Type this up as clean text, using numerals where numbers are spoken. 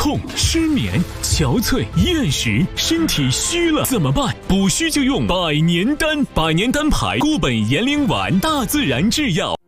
痛、失眠、憔悴、厌食，身体虚了怎么办？补虚就用百年丹，百年丹牌固本延龄丸，大自然制药。